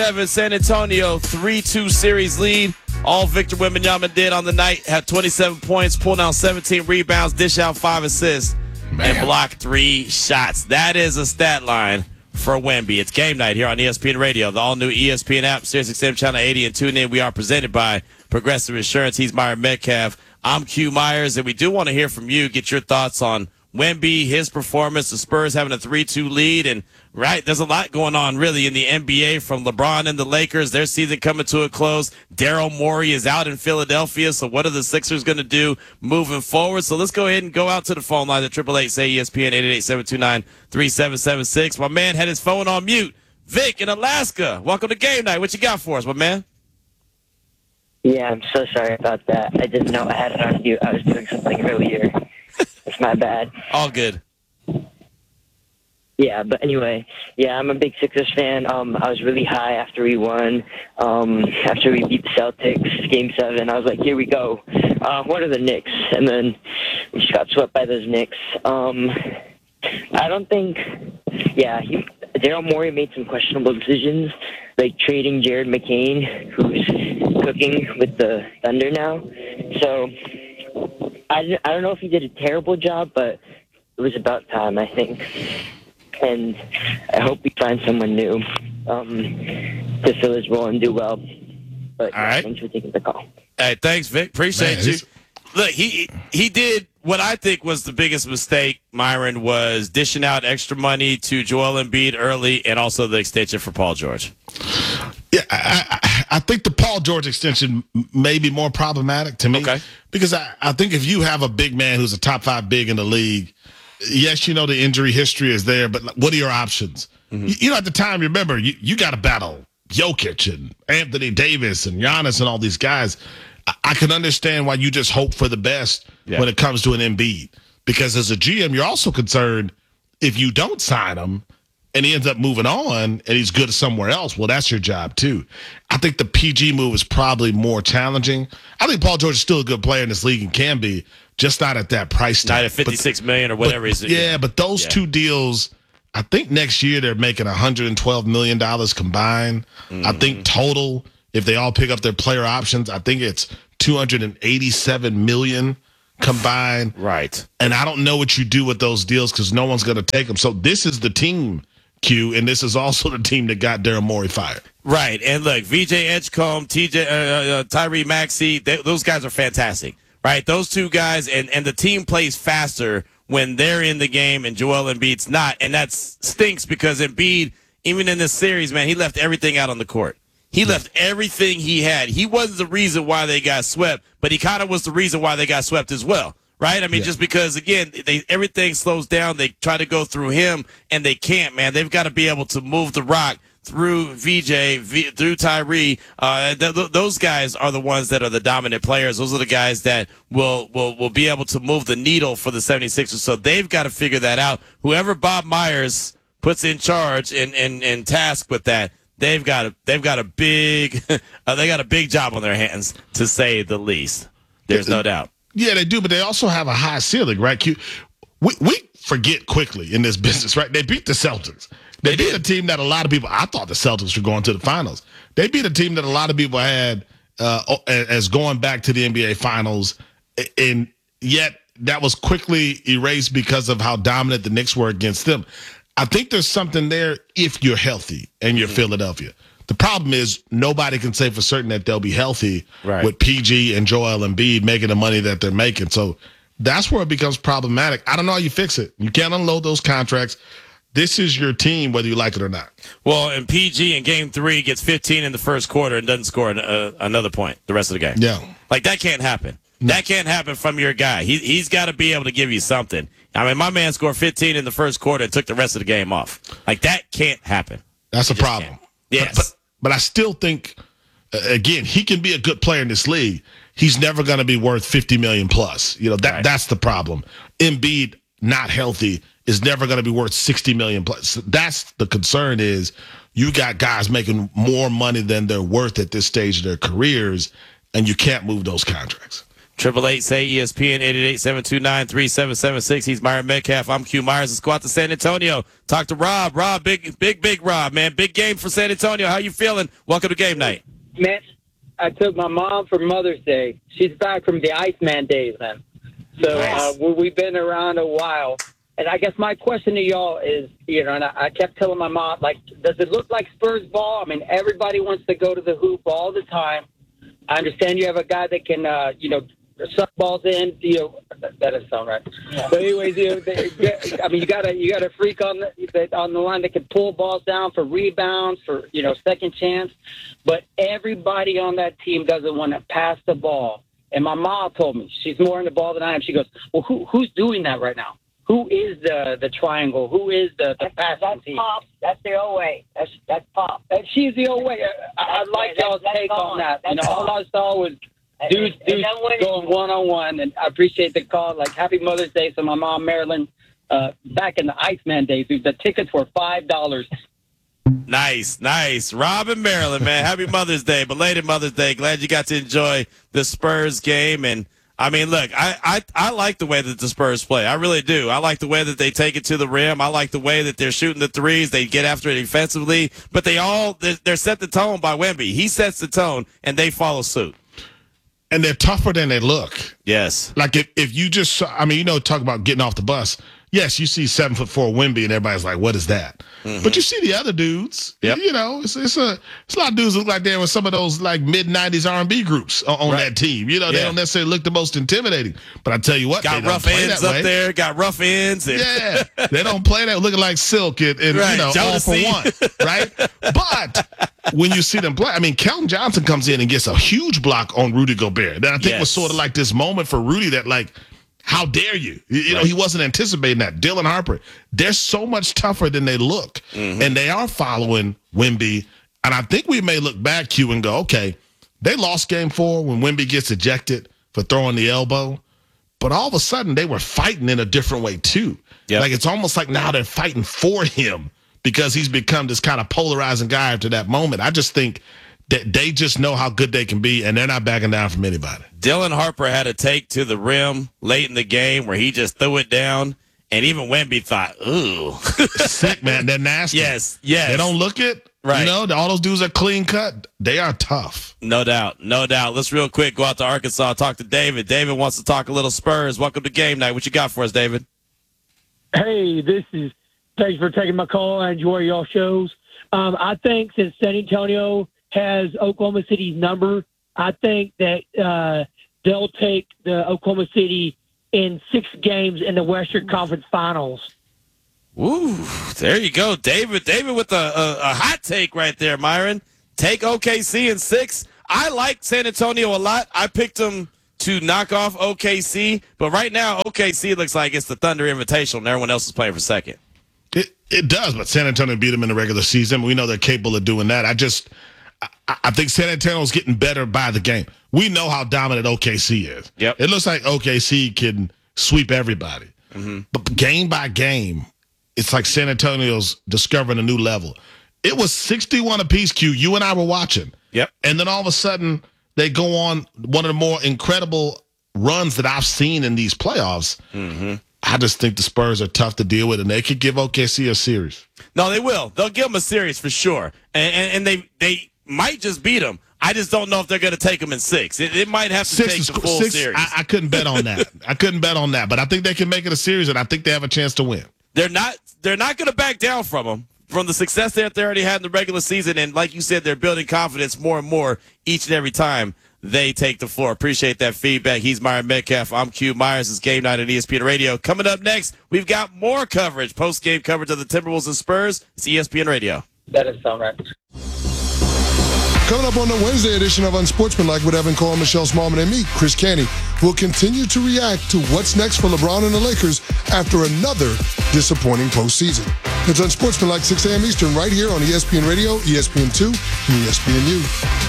San Antonio 3-2 series lead. All Victor Wembanyama did on the night, had 27 points, pulled down 17 rebounds, dish out 5 assists, and blocked 3 shots. That is a stat line for Wemby. It's game night here on ESPN Radio, the all-new ESPN app, SiriusXM Channel 80, and tune in. We are presented by Progressive Insurance. He's Myron Metcalf. I'm Q Myers, and we do want to hear from you, get your thoughts on Wemby, his performance, the Spurs having a 3-2 lead, and right, there's a lot going on really in the NBA from LeBron and the Lakers, their season coming to a close. Daryl Morey is out in Philadelphia, so what are the Sixers going to do moving forward? So let's go ahead and go out to the phone line at 888-SAY-ESPN, 888-729-3776. My man had his phone on mute. Vic in Alaska, welcome to game night. What you got for us, my man? Yeah, I'm so sorry about that. I didn't know I had it on mute. I was doing something earlier. It's my bad. All good. Yeah, but anyway, yeah, I'm a big Sixers fan. I was really high after we won. After we beat the Celtics, Game 7, I was like, here we go. What are the Knicks? And then we just got swept by those Knicks. I don't think, Daryl Morey made some questionable decisions, like trading Jared McCain, who's cooking with the Thunder now. So I don't know if he did a terrible job, but it was about time, I think. And I hope we find someone new to fill his role and do well. But all right. Thanks for taking the call. Hey, thanks, Vic. Appreciate you. Look, he did what I think was the biggest mistake, Myron, was dishing out extra money to Joel Embiid early and also the extension for Paul George. Yeah, I think the Paul George extension may be more problematic to me. Okay. Because I think if you have a big man who's a top 5 big in the league, yes, you know the injury history is there, but what are your options? Mm-hmm. You know, at the time, remember, you got to battle Jokic and Anthony Davis and Giannis and all these guys. I can understand why you just hope for the best when it comes to an Embiid. Because as a GM, you're also concerned if you don't sign him and he ends up moving on and he's good somewhere else, well, that's your job too. I think the PG move is probably more challenging. I think Paul George is still a good player in this league and can be, just not at that price tag. Not at $56 million or whatever it is. Yeah, but those two deals, I think next year they're making $112 million combined. Mm-hmm. I think total, if they all pick up their player options, I think it's $287 million combined. Right. And I don't know what you do with those deals because no one's going to take them. So this is the team, Q, and this is also the team that got Daryl Morey fired. Right. And look, VJ Edgecombe, Tyrese Maxey, those guys are fantastic. Right. Those two guys, and the team plays faster when they're in the game and Joel Embiid's not. And that stinks because Embiid, even in this series, man, he left everything out on the court. He left everything he had. He wasn't the reason why they got swept, but he kind of was the reason why they got swept as well. Right? I mean, just because, again, everything slows down. They try to go through him, and they can't, man. They've got to be able to move the rock through through Tyree. Those guys are the ones that are the dominant players. Those are the guys that will be able to move the needle for the 76ers. So they've got to figure that out. Whoever Bob Myers puts in charge and task with that, they've got a big they got a big job on their hands, to say the least. There's no doubt. Yeah, they do, but they also have a high ceiling, right? We forget quickly in this business, right? They beat the Celtics. They beat a team that a lot of people, I thought the Celtics were going to the finals. They beat a team that a lot of people had as going back to the NBA finals, and yet that was quickly erased because of how dominant the Knicks were against them. I think there's something there if you're healthy and you're Philadelphia. The problem is nobody can say for certain that they'll be healthy with PG and Joel Embiid making the money that they're making. So that's where it becomes problematic. I don't know how you fix it. You can't unload those contracts. This is your team, whether you like it or not. Well, and PG in Game 3 gets 15 in the first quarter and doesn't score another point the rest of the game. Yeah. Like, that can't happen. No. That can't happen from your guy. He's got to be able to give you something. I mean, my man scored 15 in the first quarter and took the rest of the game off. Like, that can't happen. That's a problem. Yes. But I still think, again, he can be a good player in this league. He's never going to be worth $50 million plus. You know, that's the problem. Embiid, not healthy, is never going to be worth $60 million plus. That's the concern, is you got guys making more money than they're worth at this stage of their careers, and you can't move those contracts. 888 say ESPN 888-729-3776. He's Myron Metcalf. I'm Q Myers. Let's go out to San Antonio. Talk to Rob. Rob, big Rob, man. Big game for San Antonio. How you feeling? Welcome to game night. Man, I took my mom for Mother's Day. She's back from the Iceman days, man. So Nice. we've been around a while. And I guess my question to y'all is, and I kept telling my mom, like, does it look like Spurs ball? I mean, everybody wants to go to the hoop all the time. I understand you have a guy that can, suck balls in. That doesn't sound right. Yeah. But anyways, you got a freak on the line that can pull balls down for rebounds, for second chance. But everybody on that team doesn't want to pass the ball. And my mom told me, she's more in the ball than I am. She goes, well, who's doing that right now? Who is the triangle? Who is the passing team? Pop. That's the old way. That's Pop. She's the old way. I like y'all's take on that. All I saw was dudes going one-on-one, and I appreciate the call. Like, happy Mother's Day to my mom, Marilyn. Back in the Iceman days, the tickets were $5. Nice. Rob and Maryland, man. Happy Mother's Day. Belated Mother's Day. Glad you got to enjoy the Spurs game. And, I mean, look, I like the way that the Spurs play. I really do. I like the way that they take it to the rim. I like the way that they're shooting the threes. They get after it defensively. But they're set the tone by Wemby. He sets the tone, and they follow suit. And they're tougher than they look. Yes. Like if you just, talk about getting off the bus. Yes, you see 7'4" Wemby, and everybody's like, "What is that?" Mm-hmm. But you see the other dudes. Yep. It's a lot of dudes look like they're in some of those like mid-90s R&B groups on that team. They don't necessarily look the most intimidating. But I tell you what, got rough ends up there. Got rough ends. Yeah, they don't play that looking like Silk and right. all for one, right? But when you see them play, I mean, Kelton Johnson comes in and gets a huge block on Rudy Gobert. That I think was sort of like this moment for Rudy that like, how dare you? He wasn't anticipating that. Dylan Harper, they're so much tougher than they look. Mm-hmm. And they are following Wemby. And I think we may look back, Q, and go, okay, they lost game 4 when Wemby gets ejected for throwing the elbow. But all of a sudden, they were fighting in a different way, too. Yep. Like, it's almost like now they're fighting for him because he's become this kind of polarizing guy after that moment. I just think that they just know how good they can be, and they're not backing down from anybody. Dylan Harper had a take to the rim late in the game where he just threw it down, and even Wemby thought, ooh. Sick, man. They're nasty. Yes. They don't look it. Right. All those dudes are clean cut. They are tough. No doubt. Let's real quick go out to Arkansas, talk to David. David wants to talk a little Spurs. Welcome to Game Night. What you got for us, David? Hey, thanks for taking my call. I enjoy y'all shows. I think since San Antonio has Oklahoma City's number, I think that they'll take the Oklahoma City in 6 games in the Western Conference Finals. Ooh, there you go, David. David with a hot take right there, Myron. Take OKC in 6. I like San Antonio a lot. I picked them to knock off OKC, but right now OKC looks like it's the Thunder Invitational, and everyone else is playing for second. It does, but San Antonio beat them in the regular season. We know they're capable of doing that. I think San Antonio's getting better by the game. We know how dominant OKC is. Yep. It looks like OKC can sweep everybody. Mm-hmm. But game by game, it's like San Antonio's discovering a new level. It was 61 apiece, Q. You and I were watching. Yep. And then all of a sudden, they go on one of the more incredible runs that I've seen in these playoffs. Mm-hmm. I just think the Spurs are tough to deal with, and they could give OKC a series. No, they will. They'll give them a series for sure. And they might just beat them. I just don't know if they're going to take them in 6. It might have to take the full series. I couldn't bet on that. But I think they can make it a series, and I think they have a chance to win. They're not going to back down from the success that they already had in the regular season. And like you said, they're building confidence more and more each and every time they take the floor. Appreciate that feedback. He's Myron Metcalf. I'm Q Myers. It's Game Night on ESPN Radio. Coming up next, we've got more coverage, post-game coverage of the Timberwolves and Spurs. It's ESPN Radio. That doesn't sound right. Coming up on the Wednesday edition of Unsportsmanlike with Evan Cole, Michelle Smallman, and me, Chris Canty, will continue to react to what's next for LeBron and the Lakers after another disappointing postseason. It's Unsportsmanlike 6 a.m. Eastern right here on ESPN Radio, ESPN2, and ESPNU.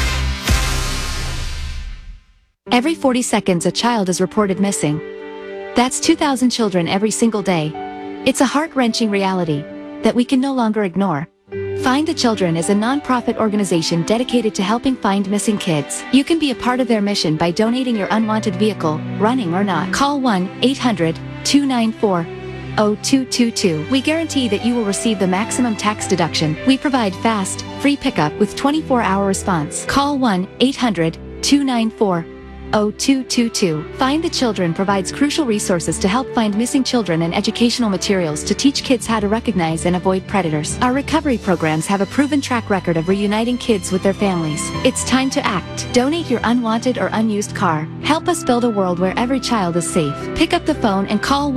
Every 40 seconds, a child is reported missing. That's 2,000 children every single day. It's a heart-wrenching reality that we can no longer ignore. Find the Children is a non-profit organization dedicated to helping find missing kids. You can be a part of their mission by donating your unwanted vehicle, running or not. Call 1-800-294-0222. We guarantee that you will receive the maximum tax deduction. We provide fast, free pickup with 24-hour response. Call 1-800-294-0222. Find the Children provides crucial resources to help find missing children and educational materials to teach kids how to recognize and avoid predators. Our recovery programs have a proven track record of reuniting kids with their families. It's time to act. Donate your unwanted or unused car. Help us build a world where every child is safe. Pick up the phone and call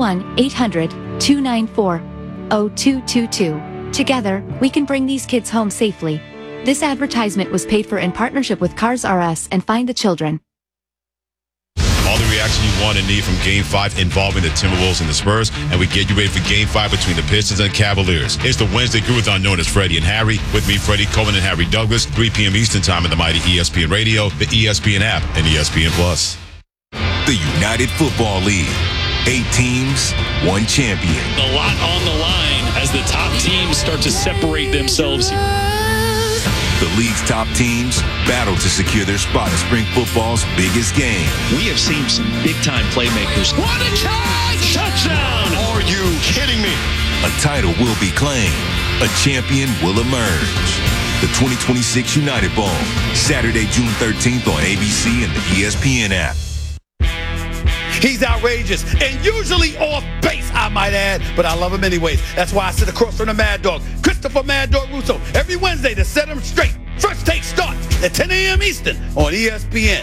1-800-294-0222. Together, we can bring these kids home safely. This advertisement was paid for in partnership with Cars R Us and Find the Children. All the reaction you want and need from Game 5 involving the Timberwolves and the Spurs, and we get you ready for Game 5 between the Pistons and Cavaliers. It's the Wednesday Groovathon known as Freddie and Harry. With me, Freddie Coleman and Harry Douglas, 3 p.m. Eastern Time on the mighty ESPN Radio, the ESPN app, and ESPN Plus. The United Football League. 8 teams, 1 champion. A lot on the line as the top teams start to separate themselves. The league's top teams battle to secure their spot at spring football's biggest game. We have seen some big-time playmakers. What a catch! Touchdown! Are you kidding me? A title will be claimed. A champion will emerge. The 2026 United Bowl, Saturday, June 13th on ABC and the ESPN app. He's outrageous and usually off base, I might add, but I love him anyways. That's why I sit across from the Mad Dog, Christopher Mad Dog Russo, every Wednesday to set him straight. First Take starts at 10 a.m. Eastern on ESPN.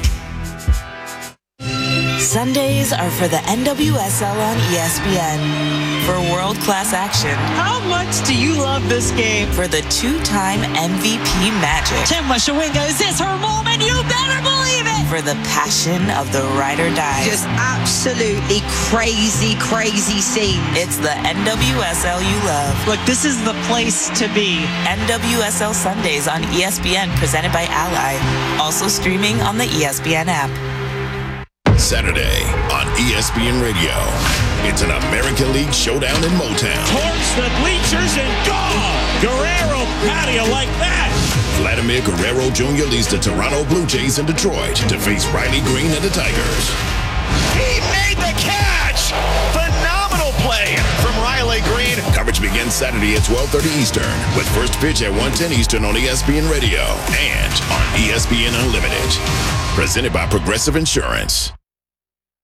Sundays are for the NWSL on ESPN. For world-class action. How much do you love this game? For the 2-time MVP magic. Chema Shawinga, is this her moment? You better believe it! For the passion of the ride or die. Just absolutely crazy, crazy scene. It's the NWSL you love. Look, this is the place to be. NWSL Sundays on ESPN, presented by Ally. Also streaming on the ESPN app. Saturday on ESPN Radio. It's an American League showdown in Motown. Towards the bleachers and gone! Guerrero patio like that! Vladimir Guerrero Jr. leads the Toronto Blue Jays in Detroit to face Riley Green and the Tigers. He made the catch! Phenomenal play from Riley Green. Coverage begins Saturday at 12:30 Eastern with first pitch at 1:10 Eastern on ESPN Radio and on ESPN Unlimited. Presented by Progressive Insurance.